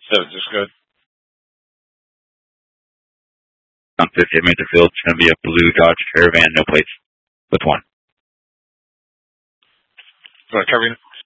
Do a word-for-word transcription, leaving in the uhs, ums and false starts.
So just good. On fifty at Mather Field, it's going to be a blue Dodge Caravan, no plates, with one. So Caravan,